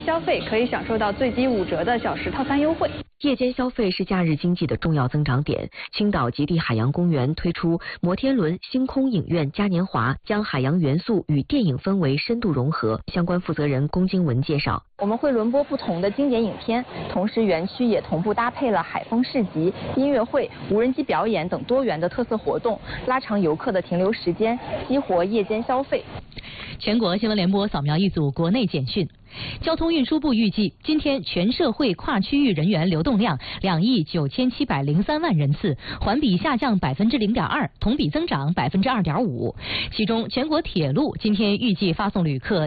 消费可以享受到最低5折的小时套餐优惠。 夜间消费是假日经济的重要增长点。青岛极地海洋公园推出摩天轮星空影院嘉年华，将海洋元素与电影氛围深度融合。相关负责人龚经文介绍， 我们会轮播不同的经典影片，同时园区也同步搭配了海风市集、音乐会、无人机表演等多元的特色活动，拉长游客的停留时间，激活夜间消费。 全国新闻联播扫描一组国内简讯。交通运输部预计，今天全社会跨区域人员流动量2亿9703万人次，环比下降0.2%，同比增长2.5%。其中，全国铁路今天预计发送旅客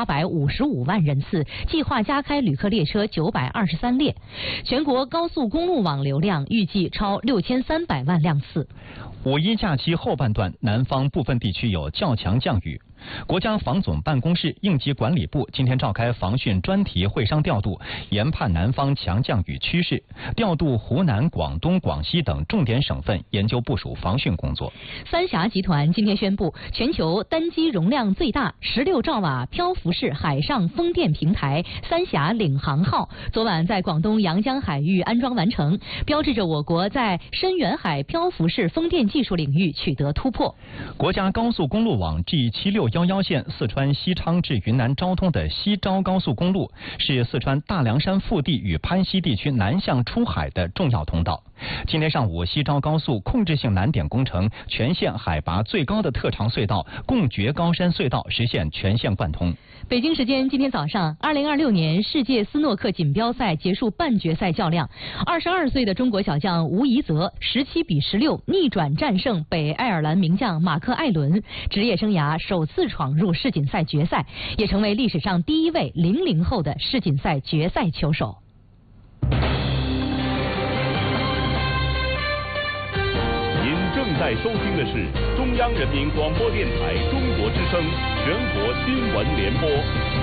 1855万人次，计划加开旅客列车923列。全国高速公路网流量预计超6300万辆次。 五一假期后半段，南方部分地区有较强降雨。国家防总办公室应急管理部今天召开防汛专题会商调度，研判南方强降雨趋势，调度湖南、广东、广西等重点省份研究部署防汛工作。 三峡集团今天宣布，全球单机容量最大16兆瓦漂浮式海上风电平台三峡领航号昨晚在广东阳江海域安装完成，标志着我国在深远海漂浮式风电技术领域取得突破。 国家高速公路网 G7611线四川西昌至云南昭通的西昭高速公路，是四川大凉山腹地与潘西地区南向出海的重要通道。今天上午，西昭高速控制性难点工程全线海拔最高的特长隧道贡觉高山隧道实现全线贯通。 北京时间今天早上，2026年世界斯诺克锦标赛结束半决赛较量，22岁的中国小将吴怡泽17比16逆转战胜北爱尔兰名将马克·艾伦，职业生涯首次闯入世锦赛决赛，也成为历史上第一位00后的世锦赛决赛球手。 您正在收听的是中央人民广播电台中国之声全国新闻联播。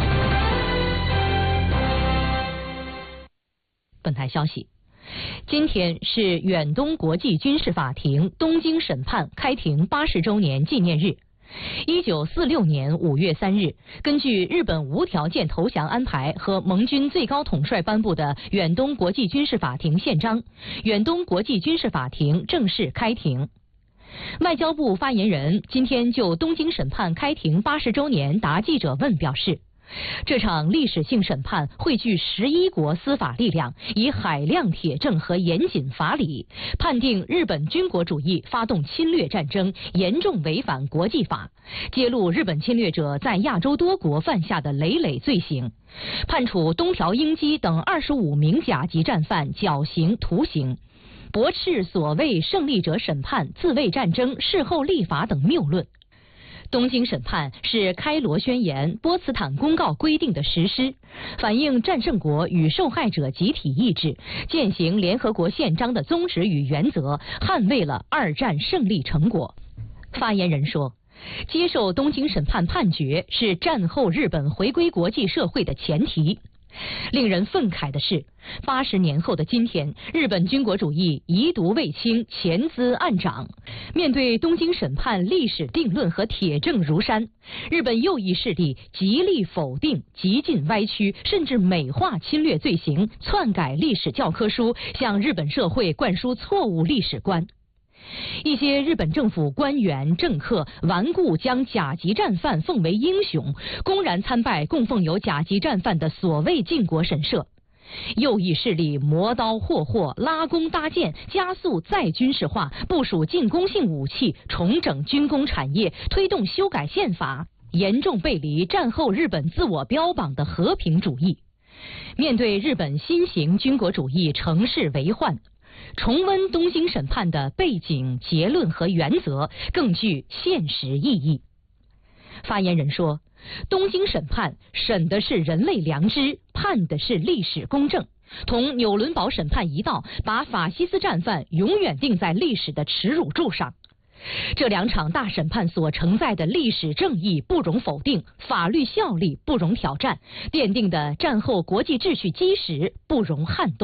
本台消息，今天是远东国际军事法庭东京审判开庭80周年纪念日。1946年5月3日，根据日本无条件投降安排和盟军最高统帅颁布的远东国际军事法庭宪章，远东国际军事法庭正式开庭。外交部发言人今天就东京审判开庭80周年答记者问表示，这场历史性审判汇聚11国司法力量，以海量铁证和严谨法理，判定日本军国主义发动侵略战争，严重违反国际法，揭露日本侵略者在亚洲多国犯下的累累罪行，判处东条英机等25名甲级战犯绞刑、徒刑，驳斥所谓胜利者审判、自卫战争、事后立法等谬论。东京审判是开罗宣言、波茨坦公告规定的实施，反映战胜国与受害者集体意志，践行联合国宪章的宗旨与原则，捍卫了二战胜利成果。发言人说，接受东京审判判决是战后日本回归国际社会的前提。令人愤慨的是，80年后的今天，日本军国主义遗毒未清，潜滋暗长。面对东京审判历史定论和铁证如山，日本右翼势力极力否定、极尽歪曲，甚至美化侵略罪行，篡改历史教科书，向日本社会灌输错误历史观。一些日本政府官员政客顽固将甲级战犯奉为英雄，公然参拜供奉有甲级战犯的所谓靖国神社。右翼势力磨刀霍霍，拉弓搭箭，加速再军事化，部署进攻性武器，重整军工产业，推动修改宪法，严重背离战后日本自我标榜的和平主义。面对日本新型军国主义乘势为患，重温东京审判的背景、结论和原则更具现实意义。发言人说，东京审判审的是人类良知，判的是历史公正，同纽伦堡审判一道，把法西斯战犯永远钉在历史的耻辱柱上。这两场大审判所承载的历史正义不容否定，法律效力不容挑战，奠定的战后国际秩序基石不容撼动。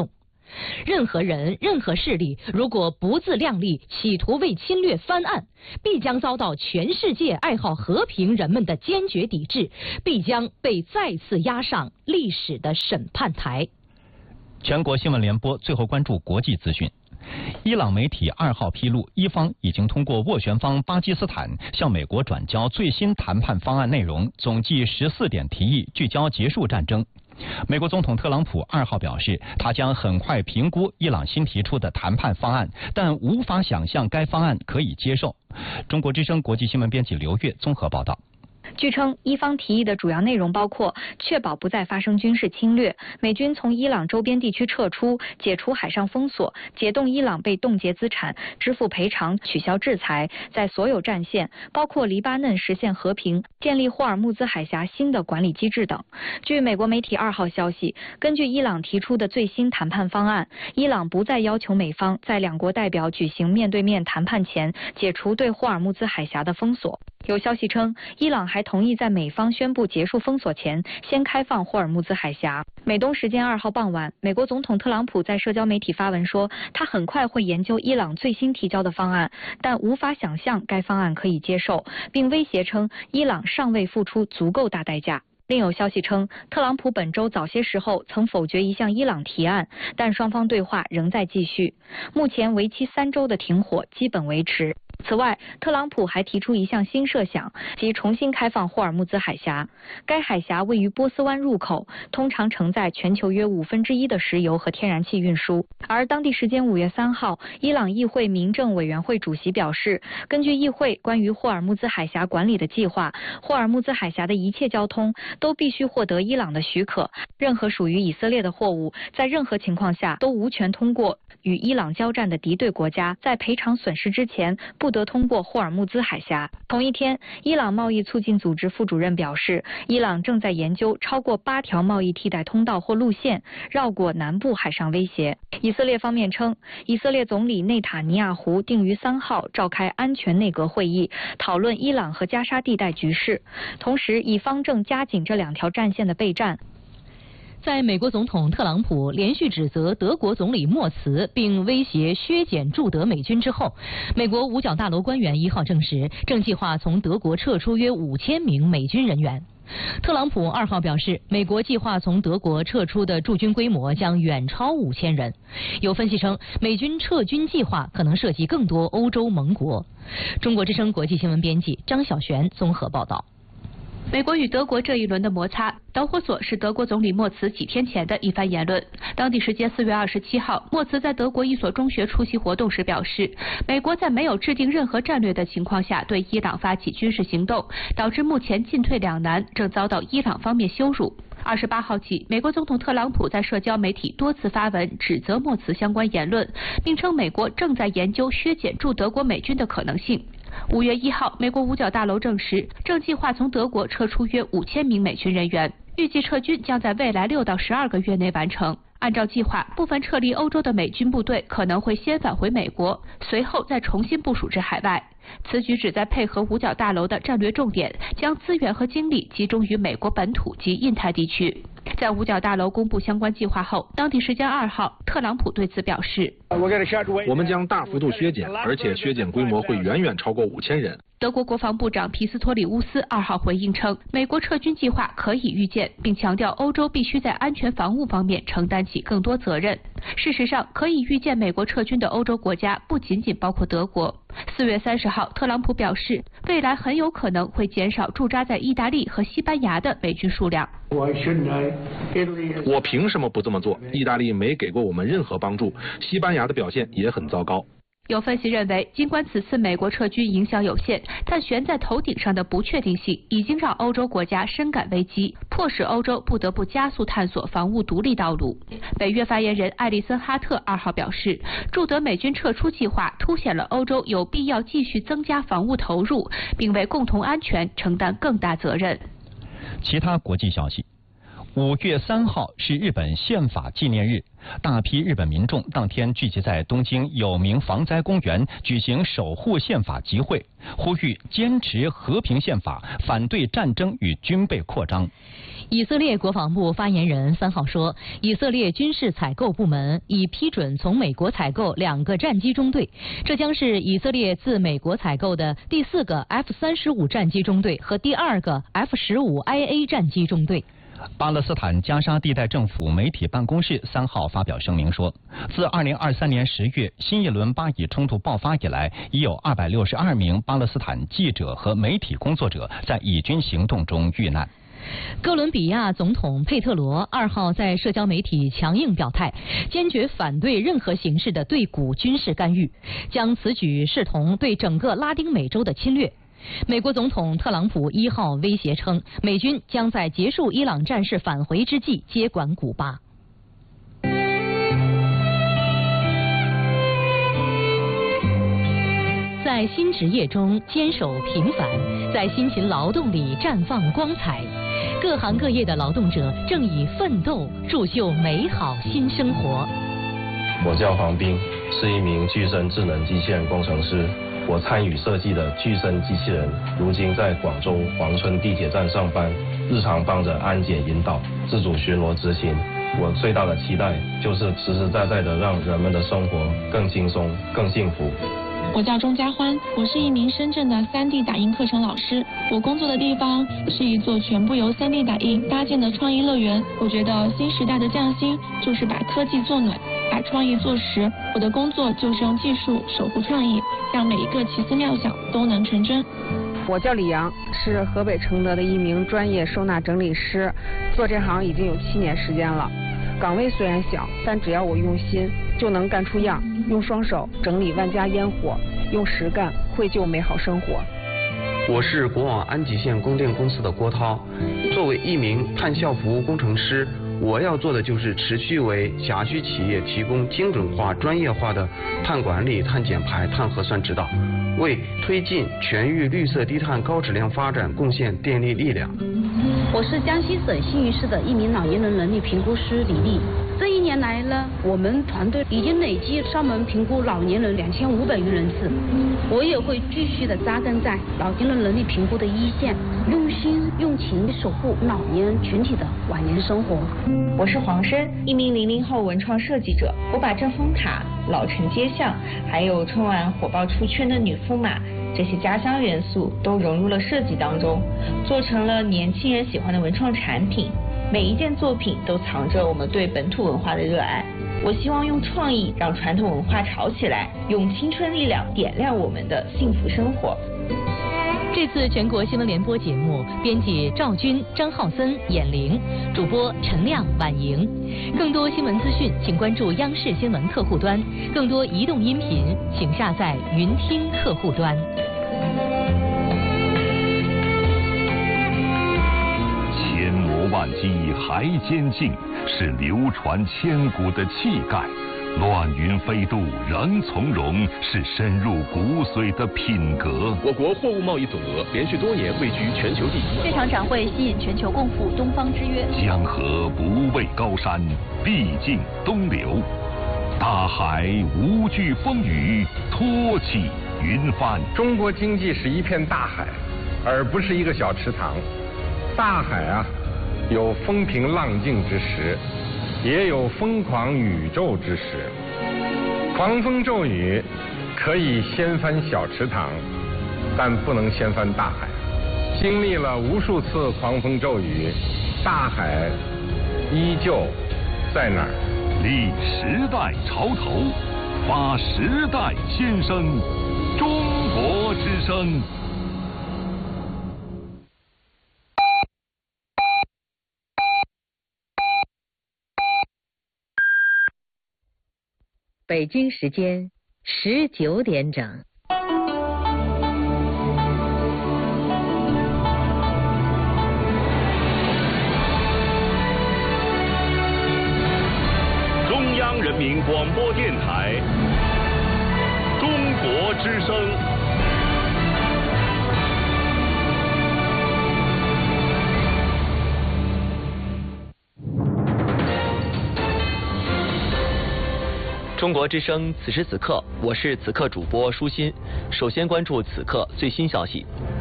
任何人、任何势力如果不自量力，企图为侵略翻案，必将遭到全世界爱好和平人们的坚决抵制，必将被再次押上历史的审判台。 全国新闻联播最后关注国际资讯。伊朗媒体2号披露，伊方已经通过斡旋方巴基斯坦向美国转交最新谈判方案内容，总计14点提议，聚焦结束战争。美国总统特朗普2号表示，他将很快评估伊朗新提出的谈判方案，但无法想象该方案可以接受。中国之声国际新闻编辑刘月综合报道。 据称，伊方提议的主要内容包括确保不再发生军事侵略，美军从伊朗周边地区撤出，解除海上封锁，解冻伊朗被冻结资产，支付赔偿，取消制裁，在所有战线，包括黎巴嫩实现和平，建立霍尔木兹海峡新的管理机制等。据美国媒体2号消息，根据伊朗提出的最新谈判方案，伊朗不再要求美方在两国代表举行面对面谈判前解除对霍尔木兹海峡的封锁。有消息称，伊朗还同意在美方宣布结束封锁前，先开放霍尔木兹海峡。美东时间2号傍晚，美国总统特朗普在社交媒体发文说，他很快会研究伊朗最新提交的方案，但无法想象该方案可以接受，并威胁称伊朗尚未付出足够大代价。另有消息称，特朗普本周早些时候曾否决一项伊朗提案，但双方对话仍在继续。目前为期3周的停火基本维持。此外，特朗普还提出一项新设想，即重新开放霍尔木兹海峡。该海峡位于波斯湾入口，通常承载全球约1/5的石油和天然气运输。而当地时间5月3号，伊朗议会民政委员会主席表示，根据议会关于霍尔木兹海峡管理的计划，霍尔木兹海峡的一切交通都必须获得伊朗的许可，任何属于以色列的货物，在任何情况下都无权通过与伊朗交战的敌对国家，在赔偿损失之前不得通过霍尔木兹海峡。同一天，伊朗贸易促进组织副主任表示，伊朗正在研究超过8条贸易替代通道或路线，绕过南部海上威胁。以色列方面称，以色列总理内塔尼亚胡定于3号召开安全内阁会议，讨论伊朗和加沙地带局势。同时，以方正加紧这2条战线的备战。 在美国总统特朗普连续指责德国总理默茨并威胁削减驻德美军之后，美国五角大楼官员1号证实，正计划从德国撤出约5000名美军人员。特朗普2号表示，美国计划从德国撤出的驻军规模将远超5000人。有分析称，美军撤军计划可能涉及更多欧洲盟国。中国之声国际新闻编辑张小璇综合报道。 美国与德国这一轮的摩擦导火索是德国总理默茨几天前的一番言论。当地时间4月27号，默茨在德国一所中学出席活动时表示，美国在没有制定任何战略的情况下对伊朗发起军事行动，导致目前进退两难，正遭到伊朗方面羞辱。28号起，美国总统特朗普在社交媒体多次发文指责默茨相关言论，并称美国正在研究削减驻德国美军的可能性。5月1号，美国五角大楼证实，正计划从德国撤出约5000名美军人员，预计撤军将在未来6到12个月内完成。按照计划，部分撤离欧洲的美军部队可能会先返回美国，随后再重新部署至海外。此举旨在配合五角大楼的战略重点，将资源和精力集中于美国本土及印太地区。在五角大楼公布相关计划后，当地时间2号，特朗普对此表示， 我们将大幅度削减，而且削减规模会远远超过5000人。 德国国防部长皮斯托里乌斯2号回应称，美国撤军计划可以预见，并强调欧洲必须在安全防务方面承担起更多责任。事实上，可以预见美国撤军的欧洲国家不仅仅包括德国。4月30号，特朗普表示，未来很有可能会减少驻扎在意大利和西班牙的美军数量。 我凭什么不这么做？意大利没给过我们任何帮助，西班牙的表现也很糟糕。 有分析认为，尽管此次美国撤军影响有限，但悬在头顶上的不确定性已经让欧洲国家深感危机，迫使欧洲不得不加速探索防务独立道路。北约发言人艾利森哈特2号表示，驻德美军撤出计划凸显了欧洲有必要继续增加防务投入，并为共同安全承担更大责任。 其他国际消息，5月3号是日本宪法纪念日，大批日本民众当天聚集在东京有名防灾公园举行守护宪法集会，呼吁坚持和平宪法，反对战争与军备扩张。 以色列国防部发言人3号说，以色列军事采购部门已批准从美国采购2个战机中队，这将是以色列自美国采购的第4个 F-35战机中队和第2个 F-15IA 战机中队。 巴勒斯坦加沙地带政府媒体办公室3号发表声明说，自2023年10月新一轮巴以冲突爆发以来，已有262名巴勒斯坦记者和媒体工作者在以军行动中遇难。 哥伦比亚总统佩特罗2号在社交媒体强硬表态，坚决反对任何形式的对古军事干预，将此举视同对整个拉丁美洲的侵略。美国总统特朗普1号威胁称，美军将在结束伊朗战事返回之际接管古巴。在新职业中坚守平凡，在辛勤劳动里绽放光彩。各行各业的劳动者正以奋斗铸就美好新生活。 我叫黄斌，是一名具身智能机器人工程师。我参与设计的具身机器人，如今在广州黄村地铁站上班，日常帮着安检引导、自主巡逻执勤。我最大的期待就是实实在在的让人们的生活更轻松、更幸福。 我叫钟家欢，我是一名深圳的3D 打印课程老师。我工作的地方是一座全部由3D 打印搭建的创意乐园。我觉得新时代的匠心就是把科技做暖，把创意做实。我的工作就是用技术守护创意，让每一个奇思妙想都能成真。 我叫李阳，是河北承德的一名专业收纳整理师，做这行已经有7年时间了。岗位虽然小，但只要我用心，就能干出样。用双手整理万家烟火，用实干绘就美好生活。 我是国网安吉县供电公司的郭涛，作为一名碳效服务工程师，我要做的就是持续为辖区企业提供精准化、专业化的碳管理、碳减排、碳核算指导，为推进全域绿色低碳高质量发展贡献电力力量。 我是江西省新余市的一名老年人能力评估师李丽。这1年来呢，我们团队已经累计上门评估老年人2500余人次。我也会继续的扎根在老年人能力评估的一线，用心用情守护老年群体的晚年生活。 我是黄申，一名00后文创设计者。我把正风塔、老城街巷，还有春晚火爆出圈的女驸马这些家乡元素都融入了设计当中，做成了年轻人喜欢的文创产品。每一件作品都藏着我们对本土文化的热爱。我希望用创意让传统文化炒起来，用青春力量点亮我们的幸福生活。 这次全国新闻联播节目，编辑赵军、张浩森、闫玲，主播陈亮、婉莹。更多新闻资讯，请关注央视新闻客户端；更多移动音频，请下载云听客户端。 千磨万击还坚劲，是流传千古的气概。乱云飞渡仍从容，是深入骨髓的品格。 我国货物贸易总额连续多年位居全球第一。 这场展会吸引全球共赴东方之约。 江河不畏高山，必尽东流。大海无惧风雨，托起云帆。 中国经济是一片大海，而不是一个小池塘。大海啊，有风平浪静之时，也有疯狂宇宙之时。狂风骤雨可以掀翻小池塘，但不能掀翻大海。经历了无数次狂风骤雨，大海依旧在那儿。 立时代潮头，发时代先声，中国之声。 北京时间19点整。 中央人民广播电台，中国之声。 中国之声，此时此刻，我是此刻主播舒心。首先关注此刻最新消息。